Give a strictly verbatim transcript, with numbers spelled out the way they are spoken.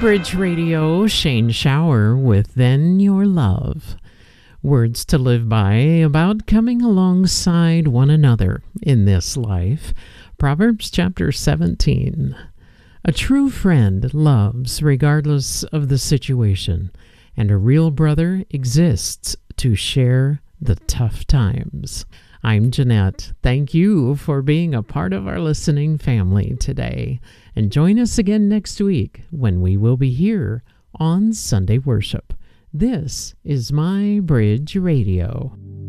Bridge Radio, Shane Shower with Then Your Love. Words to live by about coming alongside one another in this life. Proverbs chapter seventeen. A true friend loves regardless of the situation, and a real brother exists to share the tough times. I'm Jeanette. Thank you for being a part of our listening family today. And join us again next week when we will be here on Sunday Worship. This is My Bridge Radio.